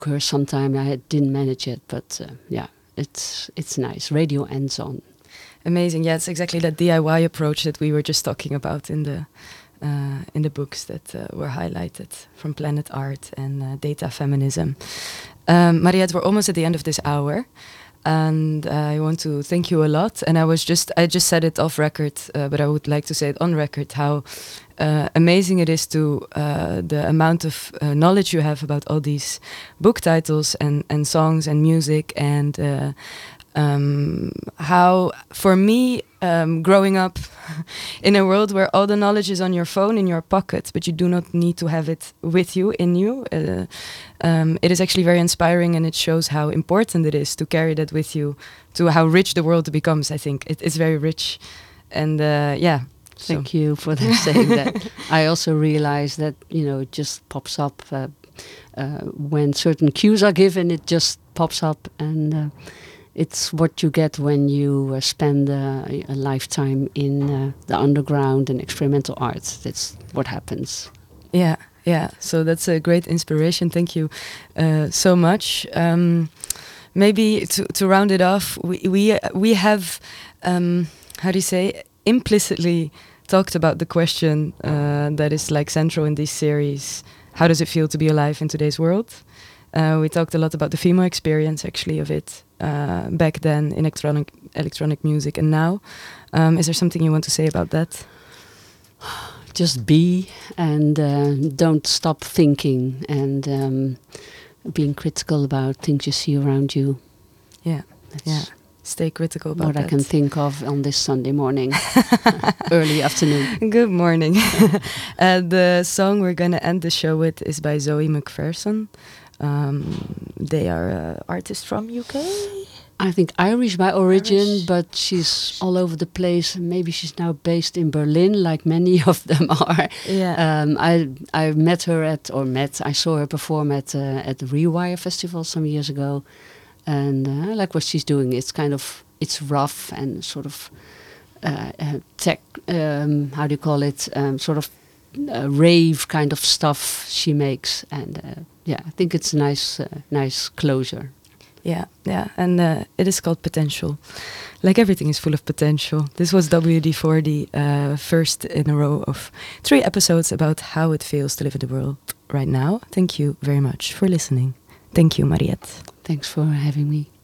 her sometime. I didn't manage it, but yeah, it's nice. Radio ends on. Amazing. Yeah, it's exactly that DIY approach that we were just talking about in the books that were highlighted from Planet Art and Data Feminism. Mariette, we're almost at the end of this hour. And I want to thank you a lot. And I just said it off record, but I would like to say it on record, how amazing it is to the amount of knowledge you have about all these book titles and songs and music, and how, for me, growing up in a world where all the knowledge is on your phone, in your pocket, but you do not need to have it with you, in you, it is actually very inspiring, and it shows how important it is to carry that with you, to how rich the world becomes. I think it's very rich, and yeah. Thank you for saying that. I also realize that, it just pops up when certain cues are given. It just pops up, and it's what you get when you spend a lifetime in the underground and experimental arts. That's what happens. Yeah. So that's a great inspiration. Thank you so much. Maybe to round it off, we have how do you say, implicitly talked about the question that is like central in this series. How does it feel to be alive in today's world? We talked a lot about the female experience, actually, of it back then in electronic music, and now. Is there something you want to say about that? Just be, and don't stop thinking, and being critical about things you see around you. Yeah. Stay critical about what that. I can think of on this Sunday morning, early afternoon. Good morning. The song we're going to end the show with is by Zoe McPherson. They are an artist from UK. I think Irish by origin, but she's all over the place. Maybe she's now based in Berlin, like many of them are. Yeah. I met her I saw her perform at the Rewire Festival some years ago, and I like what she's doing. It's rough and sort of tech. How do you call it? Sort of rave kind of stuff she makes, and I think it's a nice closure. Yeah, and it is called Potential. Like everything is full of potential. This was WD-40, first in a row of 3 episodes about how it feels to live in the world right now. Thank you very much for listening. Thank you, Mariette. Thanks for having me.